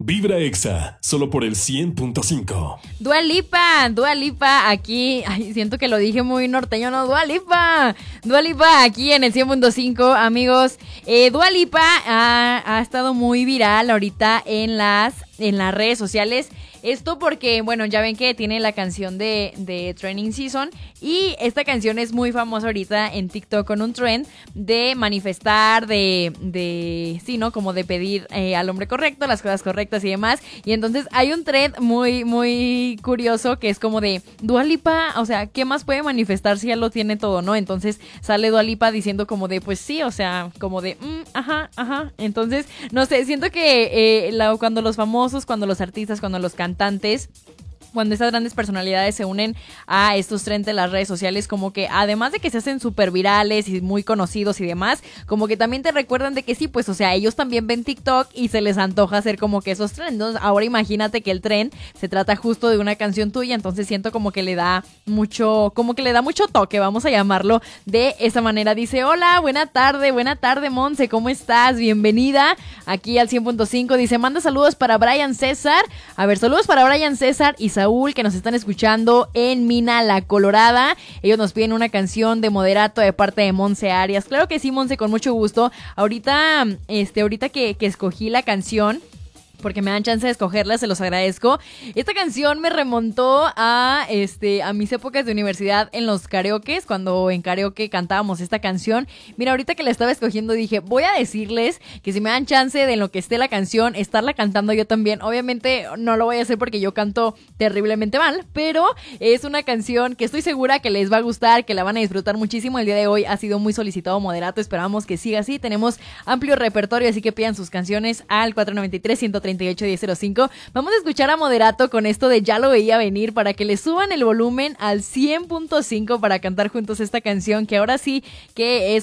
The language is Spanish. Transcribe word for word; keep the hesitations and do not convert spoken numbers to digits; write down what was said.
Vibra Exa, solo por el cien punto cinco. Dua Lipa, Dua Lipa, aquí, ay, siento que lo dije muy norteño, no, Dua Lipa, Dua Lipa, aquí en el cien punto cinco, amigos. Eh, Dua Lipa ha, ha estado muy viral ahorita en las, en las redes sociales. Esto porque, bueno, ya ven que tiene la canción de, de Training Season y esta canción es muy famosa ahorita en TikTok con un trend de manifestar, de, de sí, ¿no? Como de pedir eh, al hombre correcto, las cosas correctas y demás. Y entonces hay un trend muy, muy curioso que es como de Dua Lipa, o sea, ¿qué más puede manifestar si ya lo tiene todo, no? Entonces sale Dua Lipa diciendo como de, pues sí, o sea, como de, mm, ajá, ajá. Entonces, no sé, siento que eh, la, cuando los famosos, cuando los artistas, cuando los cantantes cantantes, cuando estas grandes personalidades se unen a estos trends de las redes sociales, como que además de que se hacen súper virales y muy conocidos y demás, como que también te recuerdan de que sí, pues o sea, ellos también ven TikTok y se les antoja hacer como que esos trends. Entonces, ahora imagínate que el trend se trata justo de una canción tuya, entonces siento como que le da mucho, como que le da mucho toque, vamos a llamarlo de esa manera. Dice, hola, buena tarde, buena tarde, Monse, ¿cómo estás? Bienvenida aquí al cien punto cinco. Dice, manda saludos para Brian César. A ver, saludos para Brian César y Saúl, que nos están escuchando en Mina La Colorada. Ellos nos piden una canción de Moderato de parte de Monse Arias. Claro que sí, Monse, con mucho gusto. Ahorita, este, ahorita que, que escogí la canción, porque me dan chance de escogerla, se los agradezco. Esta canción me remontó a este a mis épocas de universidad en los karaokes, cuando en karaoke cantábamos esta canción. Mira, ahorita que la estaba escogiendo dije, voy a decirles que si me dan chance de en lo que esté la canción, estarla cantando yo también. Obviamente no lo voy a hacer porque yo canto terriblemente mal, pero es una canción que estoy segura que les va a gustar, que la van a disfrutar muchísimo. El día de hoy ha sido muy solicitado Moderato, esperamos que siga así. Tenemos amplio repertorio, así que pidan sus canciones al cuatro nueve tres, uno tres ocho, uno cero cinco. Vamos a escuchar a Moderato con esto de Ya lo veía venir, para que le suban el volumen al cien punto cinco para cantar juntos esta canción, que ahora sí que es